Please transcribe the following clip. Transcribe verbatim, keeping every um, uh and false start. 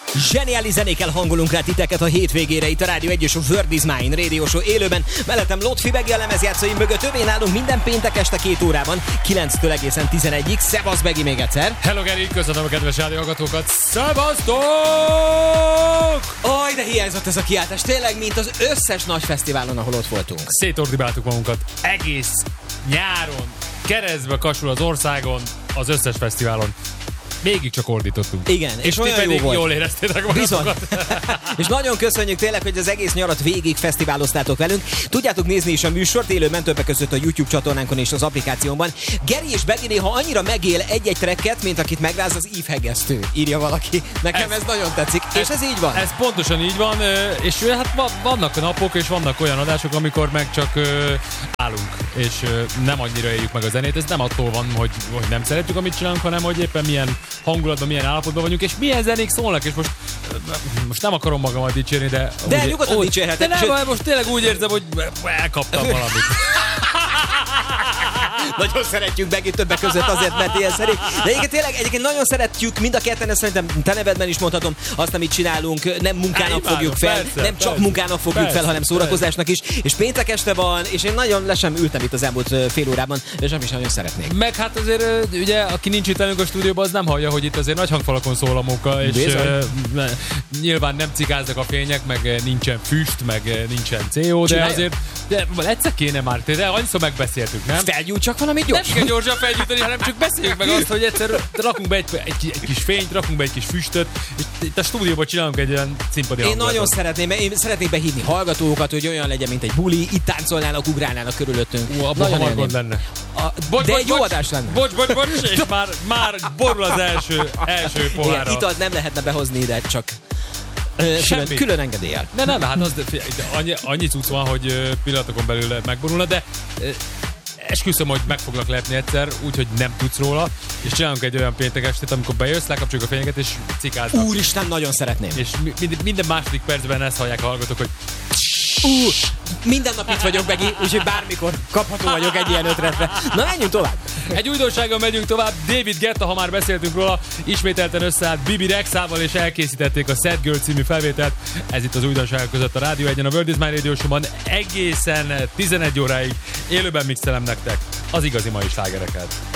Zseniális zenékkel hangolunk rá titeket a hétvégére itt a Rádió egy és a World is Mine Radio Show élőben. Mellettem Lotfi Begi a lemezjátszóim mögött, övé nálunk minden péntek este két órában, kilenctől egészen tizenegyig. Szevasz Begi még egyszer. Hello Geri, köszönöm a kedves rádióhallgatókat. Szevasztok! Oj, de hiányzott ez a kiáltás, tényleg, mint az összes nagy fesztiválon, ahol ott voltunk. Szétordibáltuk magunkat egész nyáron, keresztbe kasul az országon, az összes fesztiválon. Végig csak ordítottunk. Igen, és, és olyan ti pedig jó volt. Jól éreztétek magatokat. És nagyon köszönjük tényleg, hogy az egész nyarat végig fesztiváloztátok velünk. Tudjátok nézni is a műsort élőben többek között a YouTube csatornánkon és az applikációban. Geri és Begi néha annyira megél egy-egy tracket, mint akit megráz az ívhegesztő, írja valaki. Nekem ez, ez nagyon tetszik, ez, és ez így van. Ez pontosan így van, és hát vannak napok és vannak olyan adások, amikor meg csak állunk, és nem annyira éljük meg a zenét. Ez nem attól van, hogy, hogy nem szeretjük, amit csinálunk, hanem hogy éppen milyen hangulatban, milyen állapotban vagyunk, és milyen zenék szólnak, és most, most nem akarom magamat dicsérni, de... De úgy, nyugodtan úgy, dicsérheted. De nem, sőt... most tényleg úgy érzem, hogy elkaptam valamit. Nagyon szeretjük Begi többek között azért, mert ilyen szerint. De egyébként tényleg egyébként nagyon szeretjük mind a ketten, ezt szerintem te nevedben is mondhatom, azt, amit csinálunk, nem munkának Há, fogjuk fel, persze, nem csak persze, munkának fogjuk persze, fel, hanem szórakozásnak is. És péntek este van, és én nagyon le sem ültem itt az elmúlt fél órában, és nem is nagyon szeretnék. Meg hát azért ugye, aki nincs itt velünk a stúdióban, az nem hallja, hogy itt azért nagy hangfalakon szól a munka, és uh, nyilván nem cikáznak a fények, meg nincsen füst, meg nincsen cé o, de Csinálja. azért de, egyszer kéne már, de annyiszor megbeszéltük, nem? Felgyújt csak valamit gyorsan. Nem kell gyorsan felgyújtani, hanem csak beszéljük meg azt, hogy egyszer rakunk be egy, egy, egy kis fényt, rakunk be egy kis füstöt, és itt a stúdióban csinálunk egy olyan színpadi Én hangulatot. nagyon szeretném, én szeretnék behívni hallgatókat, hogy olyan legyen, mint egy buli, itt táncolnának, ugrálnának körülöttünk. Ó, abban hamar gond lenne. A, bocs, de bocs, egy jó bocs, adás lenne. Bocs, bocs, bocs, és már, már borul az első, első pohárra. Igen, italt nem lehetne behozni ide, csak külön, külön engedéllyel. De nem, hát az, de, de annyi, annyi cucc van, hogy pillanatokon belül megborulna, de esküszöm, hogy meg fognak lepni egyszer, úgyhogy nem tudsz róla, és csinálunk egy olyan péntek estét, amikor bejössz, lekapcsoljuk a fényeket, és cikáznak. Úristen, nagyon szeretném. És minden, minden második percben ezt hallják a hallgatók, hogy Ú, minden nap itt vagyok, Begi, úgyhogy bármikor kapható vagyok egy ilyen ötletre. Na, menjünk tovább. Egy újdonsággal megyünk tovább. David Guetta, ha már beszéltünk róla, ismételten összeállt Bibi Rexával, és elkészítették a Sad Girl című felvételt. Ez itt az újdonságok között a Rádió egyen, a World is Mine Radio Show-ban egészen tizenegy óráig élőben mixelem nektek az igazi mai slágereket.